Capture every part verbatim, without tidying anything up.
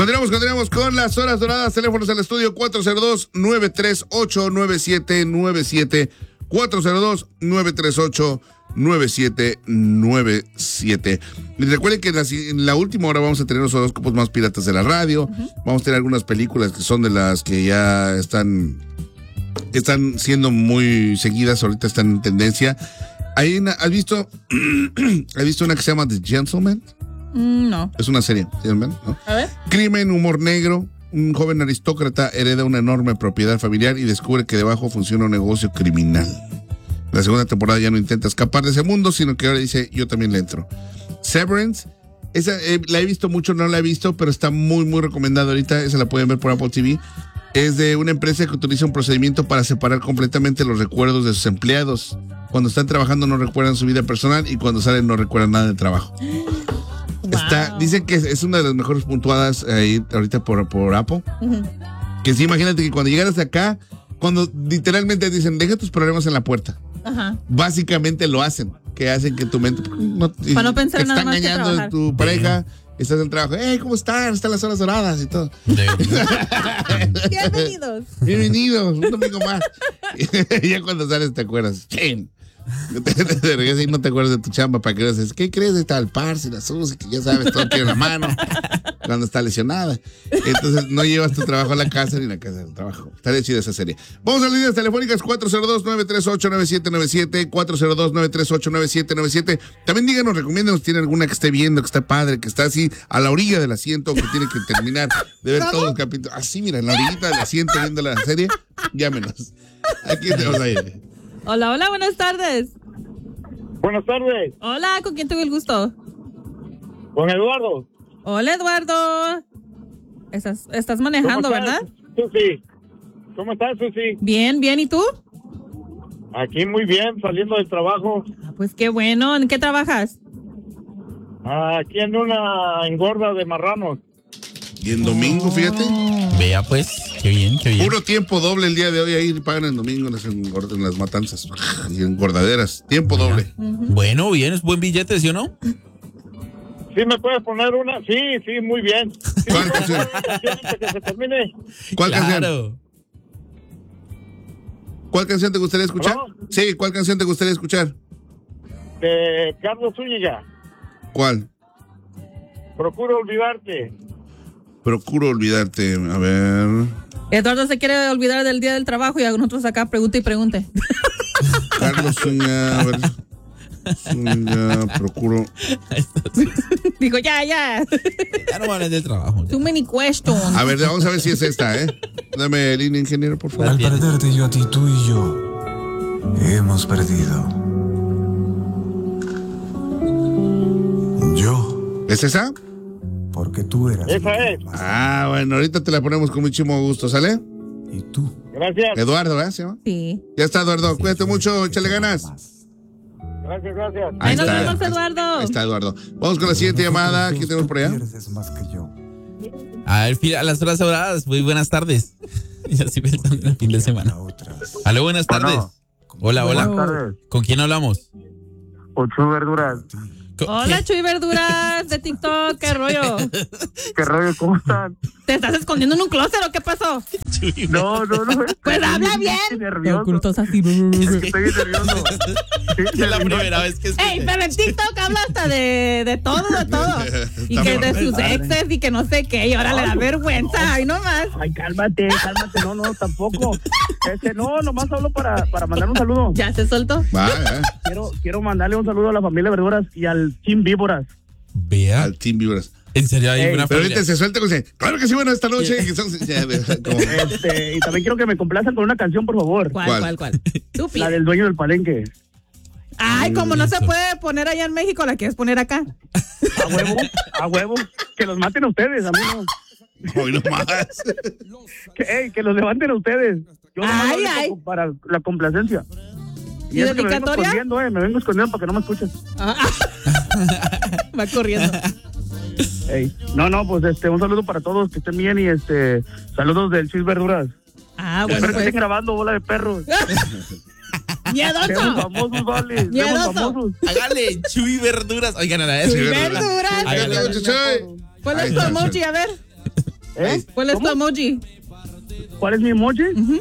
Continuamos, continuamos con las horas doradas. Teléfonos al estudio cuatro cero dos, nueve tres ocho, nueve siete nueve siete. cuatro cero dos, nueve tres ocho, nueve siete nueve siete. Y recuerden que en la, en la última hora vamos a tener los horóscopos más piratas de la radio. Uh-huh. Vamos a tener algunas películas que son de las que ya están, están siendo muy seguidas, ahorita están en tendencia. ¿Hay una, ¿Has visto ¿Has visto una que se llama The Gentleman? Mm, no. Es una serie, ¿no? A ver. Crimen, humor negro. Un joven aristócrata hereda una enorme propiedad familiar y descubre que debajo funciona un negocio criminal. La segunda temporada ya no intenta escapar de ese mundo, sino que ahora dice, yo también le entro. Severance, esa eh, la he visto mucho, no la he visto, pero está muy, muy recomendada ahorita. Esa la pueden ver por Apple T V. Es de una empresa que utiliza un procedimiento para separar completamente los recuerdos de sus empleados. Cuando están trabajando no recuerdan su vida personal y cuando salen no recuerdan nada de trabajo. Wow. Está, dicen que es una de las mejores puntuadas ahí ahorita por, por Apple. Uh-huh. Que sí, imagínate que cuando llegaras acá, cuando literalmente dicen, deja tus problemas en la puerta. Uh-huh. Básicamente lo hacen, que hacen que tu mente no, para no pensar te nada está más engañando que de tu pareja, estás en el trabajo, hey, ¿cómo están? Están las horas doradas y todo. Bienvenidos. Bienvenidos, un domingo más. Ya cuando sales te acuerdas, ¡chin! Te, te, te regresas y no te acuerdas de tu chamba para que dices, ¿qué crees? Está el Parsi, la Susi, que ya sabes, todo tiene la mano cuando está lesionada. Entonces no llevas tu trabajo a la casa ni la casa del trabajo. Está de chida esa serie. Vamos a las líneas telefónicas cuatro cero dos, nueve tres ocho, nueve siete nueve siete, cuatro cero dos, nueve tres ocho, nueve siete nueve siete. También díganos, recomiéndenos si tiene alguna que esté viendo, que está padre, que está así a la orilla del asiento, que tiene que terminar de ver todos los capítulos. Así, mira, en la orillita del asiento viendo la serie, llámenos. Aquí tenemos ahí. Hola, hola, buenas tardes. Buenas tardes. Hola, ¿con quién tuve el gusto? Con Eduardo. Hola, Eduardo. Estás, estás manejando, ¿verdad? Susi. ¿Cómo estás, Susi? Bien, bien, ¿y tú? Aquí muy bien, saliendo del trabajo. Ah, pues qué bueno. ¿En qué trabajas? Aquí en una engorda de marranos. Y en domingo, fíjate. Vea pues, qué bien, qué bien. Puro tiempo doble el día de hoy, ahí pagan el domingo en las, engord- en las matanzas y engordaderas. Tiempo Vea. doble. Uh-huh. Bueno, bien, es buen billete, ¿sí o no? ¿Sí me puedes poner una? Sí, sí, muy bien. Sí, ¿Cuál canción? Que se termine. ¿Cuál claro. canción? ¿Cuál canción te gustaría escuchar? ¿No? Sí, ¿cuál canción te gustaría escuchar? De Carlos Zúñiga. ¿Cuál? Procuro olvidarte. Procuro olvidarte, a ver. Eduardo se quiere olvidar del día del trabajo y a nosotros acá pregunta y pregunte. Carlos Zúñiga, a ver. Zúñiga, procuro. Dijo, ya, ya. Ya no vale del trabajo. Too many questions. A ver, vamos a ver si es esta, ¿eh? Dame línea, ingeniero, por favor. Al perderte yo a ti, tú y yo hemos perdido. Yo. ¿Es esa? Porque tú eras. Esa es. Ah, bueno, ahorita te la ponemos con muchísimo gusto, ¿sale? Y tú. Gracias. Eduardo, ¿verdad? Sí. Ya está, Eduardo. Cuídate mucho, échale ganas. Gracias, gracias. Ahí, Ahí nos está. vemos, Eduardo. Ahí está, Eduardo. Vamos con la siguiente llamada. ¿Quién tenemos por allá? Más que yo. A ver, a las horas doradas. Muy buenas tardes. Y así pensando en el fin de semana. Aló, buenas tardes. Bueno. Hola, hola. Buenas tardes. ¿Con quién hablamos? Ocho verduras. Hola, Chuy Verduras de TikTok, ¿qué rollo? ¿Qué rollo? ¿Cómo están? ¿Te estás escondiendo en un closet o qué pasó? No, no, no. Pues habla bien. Estoy nervioso. Así. Estoy nervioso. Es la primera vez que escuché. Ey, pero en TikTok habla hasta de, de todo, de todo. Y que de sus exes y que no sé qué. Y ahora le da vergüenza. Ay, no más. Ay, cálmate, cálmate. No, no, tampoco. Este, no, nomás hablo para, para mandar un saludo. ¿Ya se soltó? Vale. Quiero, quiero mandarle un saludo a la familia Verduras y al Team Víboras. Vea. Al Team Víboras. En serio, hay Ey, una pero familia. ahorita se suelta con ese. Claro que sí, bueno, esta noche. Que son, ya, como... este, y también quiero que me complazcan con una canción, por favor. ¿Cuál, cuál, cuál? cuál? La del dueño del palenque. Ay, como no se puede poner allá en México, ¿la quieres poner acá? A huevo, a huevo. Que los maten a ustedes, a mí no. Hoy no más. Que, hey, que los levanten a ustedes. Yo ay, ay. Para la complacencia. ¿Y, ¿Y dedicatoria? Me vengo escondiendo, eh, me vengo escondiendo para que no me escuches. Ah, va corriendo. Hey. No, no, pues este, un saludo para todos, que estén bien y este, saludos del Chuy Verduras. Ah, bueno. Espero pues. que estén grabando, bola de perros. ¡Miedoso! Seamos famosos, vale. ¡Miedoso! Famosos. Hágale, Chuy Verduras. Oigan, a la vez. Chuy Verduras. Hágale, mucho Chuy. ¿Cuál es tu emoji? A ver. ¿Eh? ¿Cuál es tu ¿Cómo? emoji? ¿Cuál es mi emoji? Ujú.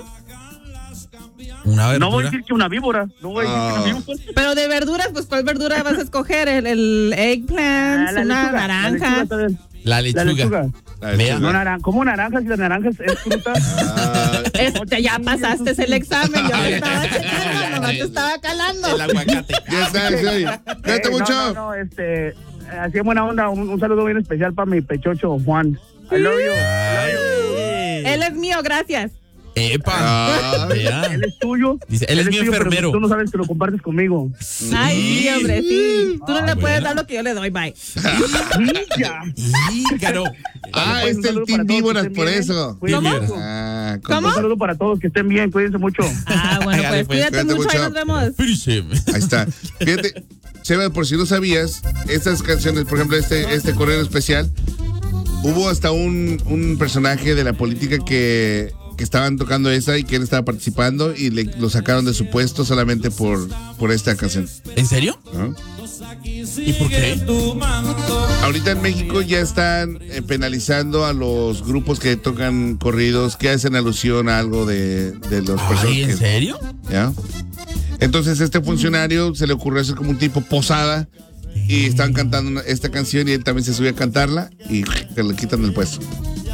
Una verdura. No voy a decir que una víbora. No voy a decir que una Ah. víbora. Pero de verduras, pues ¿cuál verdura vas a escoger? ¿El, el eggplant, Ah, la una lechuga, naranja? La lechuga, está bien. La La lechuga. lechuga. La Vea. lechuga. No, naran ¿Cómo naranjas? Si la naranja es, es fruta. Ah, Este, ya pasaste el examen, yo te estaba checando, nomás te estaba calando. El aguacate. ya está, sí. Cuídate Eh, mucho. No, no, no, este, así en buena onda, un, un saludo bien especial para mi pechocho Juan. I love you. Ay. Él es mío, gracias. Epa. Ah. Vea. Él es tuyo. Dice, él es mi tuyo, pero enfermero. Tú no sabes que lo compartes conmigo. Ay, sí, hombre, sí. Tú no Ah, le puedes bueno. dar lo que yo le doy, bye. Sí, ya. Ícaro. Ah, Pues, es un el saludo Team para todos, Víboras, que estén por bien, eso. cuídense ¿Cómo? mucho. Ah, con- ¿Cómo? Un saludo para todos, que estén bien, cuídense mucho. Ah, bueno, Hágale, pues pues, cuídate cuídate mucho, ahí mucho. nos vemos. Espérese. Ahí está. Fíjate, Seba, por si no sabías, estas canciones, por ejemplo, este, este correo especial, hubo hasta un, un personaje de la política que, que estaban tocando esa y que él estaba participando y le, lo sacaron de su puesto solamente por, por esta canción. ¿En serio? ¿No? ¿Y por qué? Ahorita en México ya están eh, penalizando a los grupos que tocan corridos, que hacen alusión a algo de, de los personas. Ay, ¿en que- serio? ¿Ya? Entonces este funcionario se le ocurrió hacer como un tipo posada y estaban cantando una- esta canción y él también se subió a cantarla y te le quitan el puesto.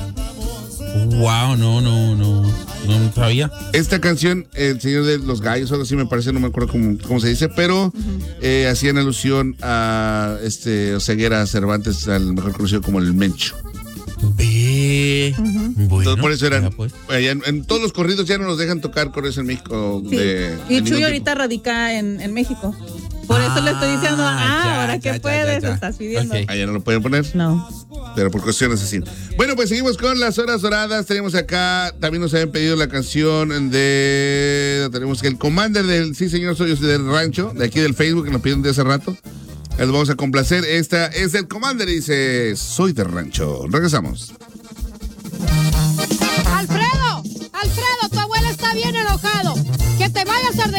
Wow, no, no, no. No sabía. Esta canción, El Señor de los Gallos, algo así me parece, no me acuerdo cómo, cómo se dice, pero eh, hacían alusión a este Oseguera Cervantes, al mejor conocido como el Mencho. Ve. Bueno, Entonces, por eso eran, ya, pues. allá en, en todos los corridos ya no nos dejan tocar corridos en México. Sí. De, Y de ningún Chuy tipo. ahorita radica en, en México. Por eso le estoy diciendo, Ah, ah, ya, ahora ya, que ya, puedes, ya, ya. estás pidiendo. Ok. Allá no lo pueden poner. No. Pero por cuestiones así. Bueno, pues seguimos con las horas doradas. Tenemos acá, también nos habían pedido la canción de. Tenemos que el Commander del Sí, señor, soy yo del rancho, de aquí del Facebook, que nos pidieron de hace rato. Les vamos a complacer. Esta es el Commander y dice: Soy del rancho. Regresamos. Alfredo, Alfredo, tu abuela está bien enojado. Que te vayas a